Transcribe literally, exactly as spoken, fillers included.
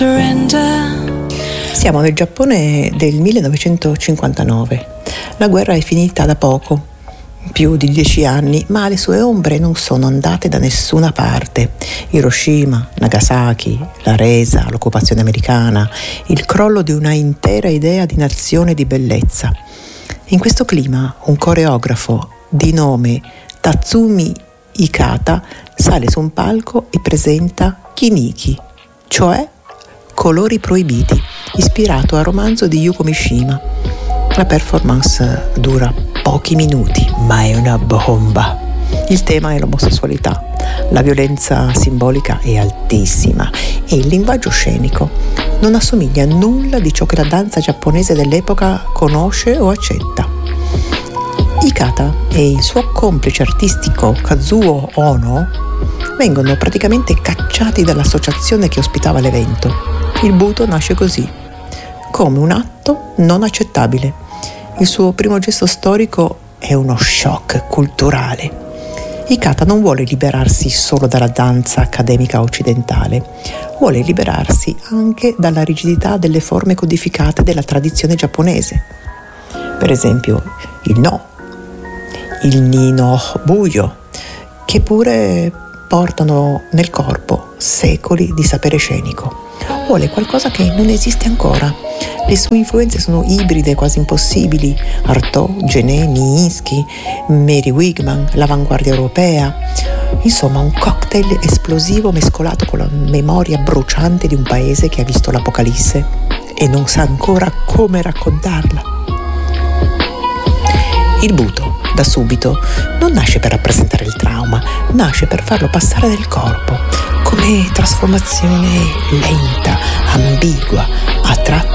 Siamo nel Giappone del millenovecentocinquantanove. La guerra è finita da poco, più di dieci anni, ma le sue ombre non sono andate da nessuna parte. Hiroshima, Nagasaki, la resa, l'occupazione americana, il crollo di una intera idea di nazione e di bellezza. In questo clima, un coreografo di nome Tatsumi Ikata sale su un palco e presenta Kiniki, cioè Colori proibiti, ispirato al romanzo di Yuko Mishima. La performance dura pochi minuti, ma è una bomba. Il tema è l'omosessualità, la violenza simbolica è altissima e il linguaggio scenico non assomiglia a nulla di ciò che la danza giapponese dell'epoca conosce o accetta. Ikata e il suo complice artistico Kazuo Ono vengono praticamente cacciati dall'associazione che ospitava l'evento. Il Buto nasce così, come un atto non accettabile. Il suo primo gesto storico è uno shock culturale. Ikata non vuole liberarsi solo dalla danza accademica occidentale, vuole liberarsi anche dalla rigidità delle forme codificate della tradizione giapponese. Per esempio il no, il ni no buio, che pure portano nel corpo secoli di sapere scenico. Vuole qualcosa che non esiste ancora. Le sue influenze sono ibride, quasi impossibili. Artaud, Genet, Nijinsky, Mary Wigman, l'avanguardia europea. Insomma, un cocktail esplosivo mescolato con la memoria bruciante di un paese che ha visto l'Apocalisse e non sa ancora come raccontarla. Il Buto, da subito, non nasce per rappresentare il trauma, nasce per farlo passare nel corpo, come trasformazione lenta, ambigua,